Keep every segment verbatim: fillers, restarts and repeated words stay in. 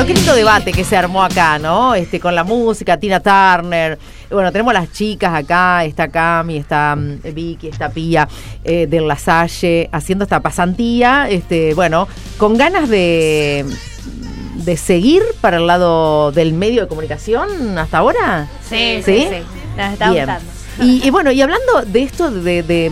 Bueno, qué lindo debate que se armó acá, ¿no? Este, con la música, Tina Turner. Bueno, tenemos las chicas acá, está Cami, está um, Vicky, está Pía eh, del La Salle, haciendo esta pasantía, este, bueno, con ganas de, de seguir para el lado del medio de comunicación hasta ahora. Sí, sí, sí, sí. Nos está Bien. gustando. Y, y bueno, y hablando de esto de, de,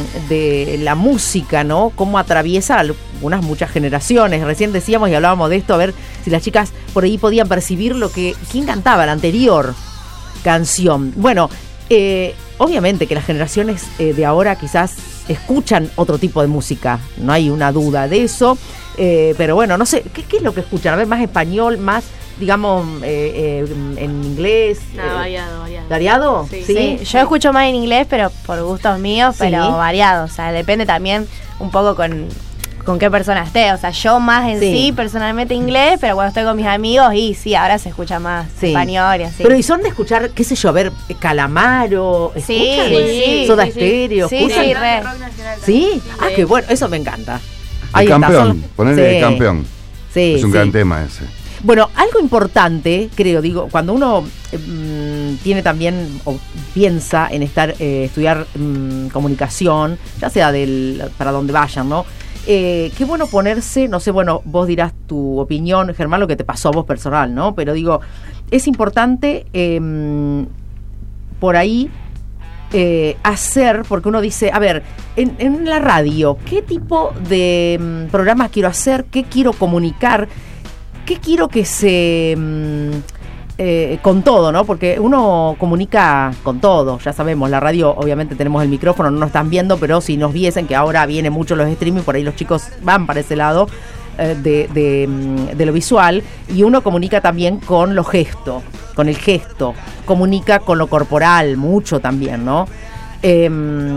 de la música, ¿no? Cómo atraviesa algunas muchas generaciones. Recién decíamos y hablábamos de esto, a ver si las chicas por ahí podían percibir lo que... ¿Quién cantaba la anterior canción? Bueno, eh, obviamente que las generaciones eh, de ahora quizás escuchan otro tipo de música, no hay una duda de eso, eh, pero bueno, no sé, ¿qué, qué es lo que escuchan? A ver, más español, más... digamos, eh, eh, en inglés. No, eh, variado, variado. ¿Variado? Sí, ¿Sí? sí. Yo escucho más en inglés, pero por gustos míos, Sí. pero variado. O sea, depende también un poco con, con qué persona esté. O sea, yo más en Sí. sí, personalmente inglés, pero cuando estoy con mis amigos, y sí, ahora se escucha más Sí. español y así. Pero y son de escuchar, qué sé yo, a ver, Calamaro, Sí, ¿escuchan? sí, Soda sí, sí. Stereo, Sí, ¿escuchan? sí, re. ¿Sí? Ah, qué bueno, eso me encanta. El está, campeón, son- ponerle Sí. el campeón. Sí, Es un sí. gran tema ese. Bueno, algo importante, creo, digo, cuando uno eh, tiene también o piensa en estar eh, estudiar mm, comunicación, ya sea del para donde vayan, ¿no? Eh, qué bueno ponerse, no sé, bueno, vos dirás tu opinión, Germán, lo que te pasó a vos personal, ¿no? Pero digo, es importante eh, por ahí eh, hacer, porque uno dice, a ver, en, en la radio, ¿qué tipo de mm, programas quiero hacer? ¿Qué quiero comunicar? ¿Qué quiero que se... Mmm, eh, con todo, ¿no? Porque uno comunica con todo, ya sabemos, la radio, obviamente tenemos el micrófono, no nos están viendo, pero si nos viesen, que ahora viene mucho los streaming, por ahí los chicos van para ese lado eh, de, de, de lo visual, y uno comunica también con los gestos, con el gesto, comunica con lo corporal, mucho también, ¿no? Eh,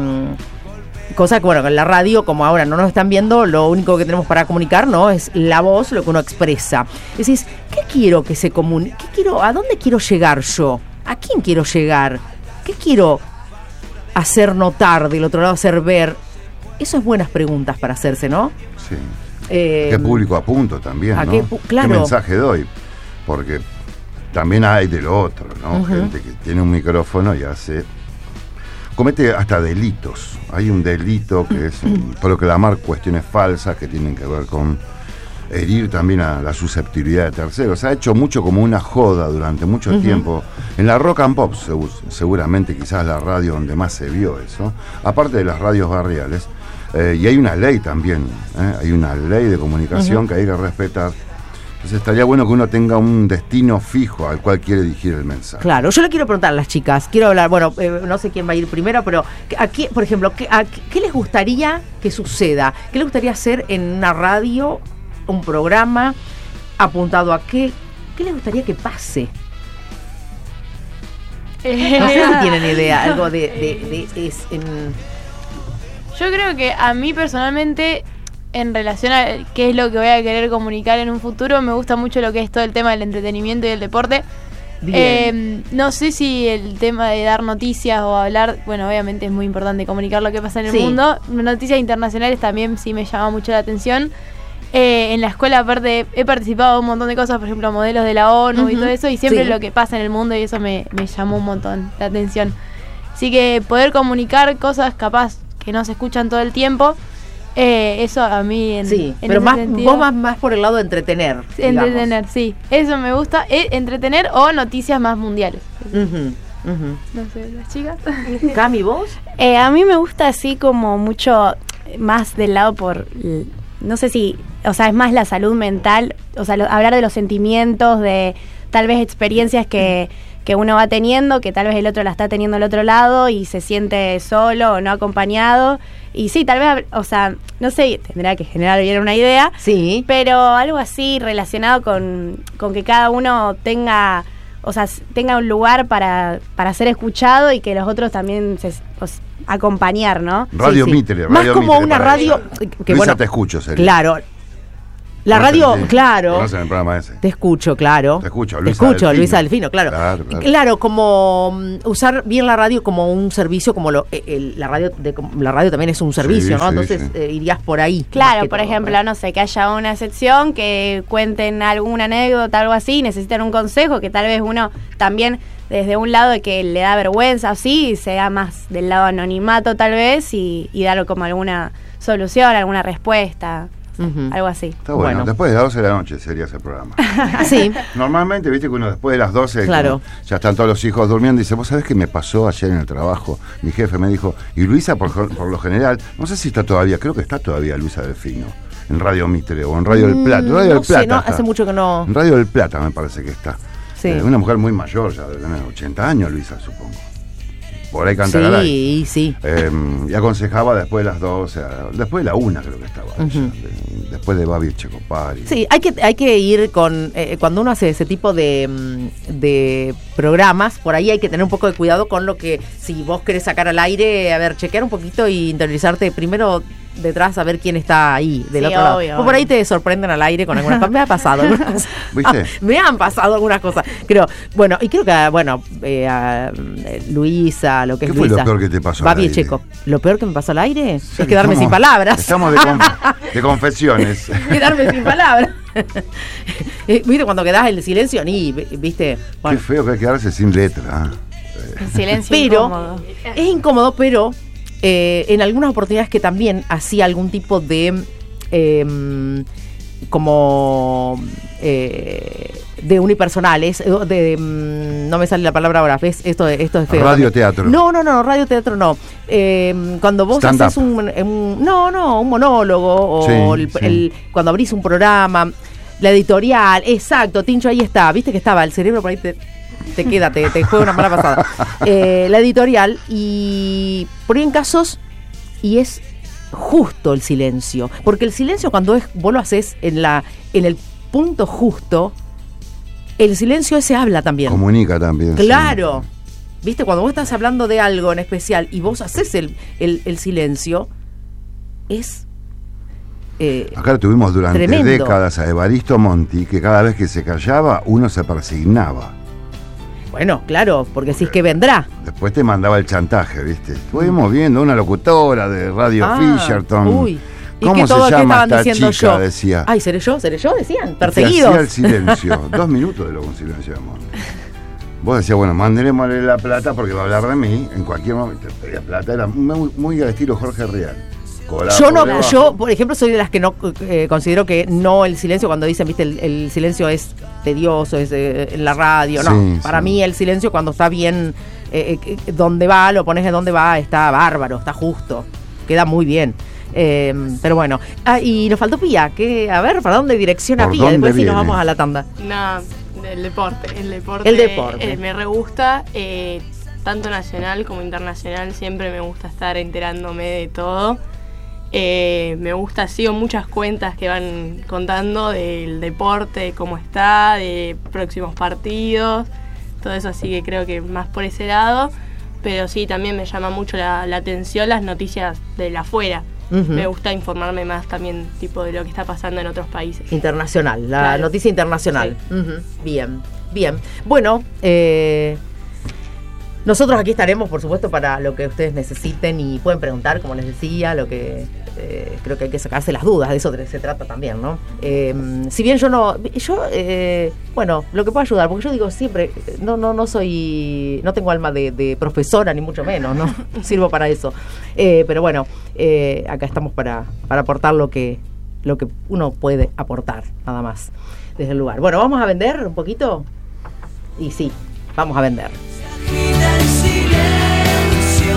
Cosa que, bueno, en la radio, como ahora no nos están viendo, lo único que tenemos para comunicar, ¿no? Es la voz, lo que uno expresa. Decís, ¿qué quiero que se comunique? ¿Qué quiero? ¿A dónde quiero llegar yo? ¿A quién quiero llegar? ¿Qué quiero hacer notar del otro lado, hacer ver? Eso es buenas preguntas para hacerse, ¿no? Sí. Eh, ¿Qué público apunto también, ¿a no? qué pu- claro. ¿Qué mensaje doy? Porque también hay de lo otro, ¿no? Uh-huh. Gente que tiene un micrófono y hace... comete hasta delitos. Hay un delito que es proclamar cuestiones falsas que tienen que ver con herir también a la susceptibilidad de terceros. Se ha hecho mucho como una joda durante mucho uh-huh. tiempo. En la rock and pop, seguramente quizás la radio donde más se vio eso, aparte de las radios barriales, eh, y hay una ley también, ¿eh? Hay una ley de comunicación uh-huh. que hay que respetar. Entonces estaría bueno que uno tenga un destino fijo al cual quiere dirigir el mensaje. Claro, yo le quiero preguntar a las chicas, quiero hablar, bueno, eh, no sé quién va a ir primero, pero ¿a qué, por ejemplo, qué, a, qué les gustaría que suceda? ¿Qué les gustaría hacer en una radio, un programa apuntado a qué? ¿Qué les gustaría que pase? Eh, no sé si tienen idea, algo de... de, de es en... Yo creo que a mí personalmente... En relación a qué es lo que voy a querer comunicar en un futuro, me gusta mucho lo que es todo el tema del entretenimiento y el deporte. Eh, no sé si el tema de dar noticias o hablar, bueno, obviamente es muy importante comunicar lo que pasa en el sí. mundo. Noticias internacionales también sí me llama mucho la atención. Eh, en la escuela, aparte, he participado en un montón de cosas, por ejemplo, modelos de la ONU uh-huh. y todo eso, y siempre sí. lo que pasa en el mundo, y eso me, me llamó un montón la atención. Así que poder comunicar cosas capaz que no se escuchan todo el tiempo. Eh, eso a mí en, sí, en pero ese más, sentido, vos más, más por el lado de entretener. Entretener, digamos. Sí. Eso me gusta. Eh, entretener o noticias más mundiales. Uh-huh, uh-huh. No sé, las chicas. Cami, ¿vos? Eh, a mí me gusta así como mucho más del lado por... No sé si... O sea, es más la salud mental. O sea, lo, hablar de los sentimientos, de tal vez experiencias que... que uno va teniendo, que tal vez el otro la está teniendo al otro lado y se siente solo o no acompañado. Y sí, tal vez, o sea, no sé, tendrá que generar bien una idea. Sí. Pero algo así relacionado con, con que cada uno tenga, o sea, tenga un lugar para, para ser escuchado y que los otros también se pues, acompañar, ¿no? Radio sí, sí. Mitre, Radio más como Mitre una radio eso. que Luisa, bueno, te escucho, serio. Claro. La radio, Delfino. claro. ¿Conocen el programa ese? Te escucho, claro. Te escucho, Te Luisa escucho, Delfino. Luisa Delfino, claro. Claro, claro. Claro, como um, usar bien la radio como un servicio, como lo, eh, el- la radio de, la radio también es un servicio, Sí, ¿no? sí, Entonces sí. eh, irías por ahí. más Claro, que por todo, ejemplo, ¿no? no sé, que haya una sección, que cuenten alguna anécdota, algo así, necesitan un consejo, que tal vez uno también desde un lado de que le da vergüenza así, sea más del lado anonimato tal vez y, y dar como alguna solución, alguna respuesta, Ujú. algo así. Está bueno. Bueno. Después de las doce de la noche sería ese programa. Sí. Normalmente, viste que uno después de las doce, Claro. como ya están todos los hijos durmiendo, dice, ¿vos sabés qué me pasó ayer en el trabajo? Mi jefe me dijo, y Luisa, por, por lo general, no sé si está todavía, creo que está todavía Luisa Delfino, en Radio Mitre o en Radio del Plata. Mm, Radio no del sé, Plata no, está. hace mucho que no. En Radio del Plata me parece que está. Sí. Eh, una mujer muy mayor, ya debe tener ochenta años, Luisa, supongo. Por ahí canta al aire. Sí, sí. Eh, y aconsejaba después de las doce, después de la una creo que estaba. ella, Ujú. de- después de Babi Checopari. Sí, hay que, hay que ir con, eh, cuando uno hace ese tipo de, mm, de programas, por ahí hay que tener un poco de cuidado con lo que, si vos querés sacar al aire, a ver, chequear un poquito y interiorizarte primero detrás a ver quién está ahí, del Sí, otro lado. obvio, O por ahí obvio. te sorprenden al aire con algunas cosas. Me ha pasado algunas cosas. ¿Viste? Ah, me han pasado algunas cosas. Creo, bueno, y creo que, bueno, eh, a, eh, Luisa, lo que ¿Qué es fue lo Luisa. peor que te pasó al Babi aire? Checo. Lo peor que me pasó al aire Sí, es quedarme estamos- sin palabras. Estamos de, conf- de confesiones. Quedarme sin palabras. Eh, ¿Viste cuando quedás en el silencio? Ni, ¿viste? Qué Bueno, feo que es quedarse sin letra. En silencio pero incómodo. es incómodo, pero eh, en algunas oportunidades que también hacía algún tipo de eh, como eh, de unipersonales, eh, de, de, mm, no me sale la palabra ahora, ¿ves? Esto, esto es feo. Radioteatro. No, no, no, radioteatro no. Eh, cuando vos Stand haces up. un, un- no, no, un monólogo o Sí, el, sí. el- cuando abrís un programa, la editorial, exacto, Tincho, ahí está, viste que estaba, el cerebro por ahí te, te queda, te, te juega una mala pasada. Eh, la editorial y por ahí en casos, y es justo el silencio, porque el silencio cuando es, vos lo haces en la, en el punto justo, el silencio ese habla también. Comunica también. sí. Claro. ¿Viste? Cuando vos estás hablando de algo en especial y vos haces el, el, el silencio, es... eh, Acá tuvimos durante Tremendo. décadas a Evaristo Monti, que cada vez que se callaba, uno se persignaba. bueno, claro, porque si es que vendrá. Después te mandaba el chantaje, ¿viste? Estuvimos viendo una locutora de Radio Ah, Fisherton. uy. ¿Y ¿Cómo qué se todo qué llama estaban esta diciendo chica? yo? Decía. Ay, ¿seré yo? ¿Seré yo? Decían. Te Perseguidos. hacía el silencio. Dos minutos de lo con silencio, amor. Vos decías, bueno, mandémosle la plata porque va a hablar de mí. En cualquier momento te pedía plata. Era muy, muy al estilo Jorge Real. Cobraba Yo por no, debajo. yo, por ejemplo, soy de las que no eh, considero que no el silencio, cuando dicen, viste, el, el silencio es tedioso, es eh, en la radio, no. Sí, Para sí. mí el silencio cuando está bien, eh, eh, donde va, lo pones en donde va, está bárbaro, está justo, queda muy bien. Eh, pero bueno, ah, y nos faltó Pía, que a ver, ¿para dónde direcciona ¿Por Pía? dónde Después si nos viene? vamos a la tanda. No, el deporte. El deporte, El deporte. eh, me re gusta, eh, tanto nacional como internacional. Siempre me gusta estar enterándome de todo. Eh, me gusta, sigo muchas cuentas que van contando del deporte, de cómo está, de próximos partidos, todo eso, así que creo que más por ese lado. Pero sí, también me llama mucho la, la atención las noticias de la afuera. Ujú. Me gusta informarme más también tipo de lo que está pasando en otros países. Internacional, la Claro. noticia internacional. Ujú. Bien, bien. Bueno, eh, nosotros aquí estaremos, por supuesto, para lo que ustedes necesiten y pueden preguntar, como les decía, lo que eh, creo que hay que sacarse las dudas, de eso se trata también, ¿no? Eh, si bien yo no, yo, eh, bueno, lo que puedo ayudar, porque yo digo siempre, no, no, no soy, no tengo alma de, de profesora ni mucho menos, no sirvo para eso. Eh, pero bueno, eh, acá estamos para, para aportar lo que, lo que uno puede aportar, nada más, desde el lugar. Bueno, vamos a vender un poquito y sí, vamos a vender. Agita el silencio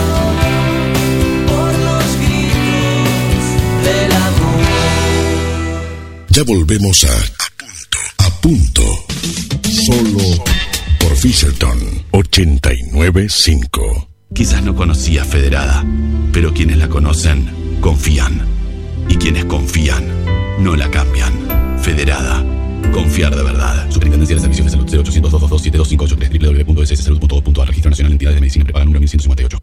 por los gritos del amor. Ya volvemos a A Punto. Solo por Fisherton ochenta y nueve punto cinco. Quizás no conocías Federada, pero quienes la conocen confían. Y quienes confían no la cambian. Federada. Confiar de verdad. Superintendencia de Servicios de Salud cero ochocientos, doscientos veintidós, siete dos cinco ocho tres, doble u doble u doble u punto s s salud punto gov punto a R. Registro Nacional de Entidades de Medicina Prepaga número mil ciento cincuenta y ocho.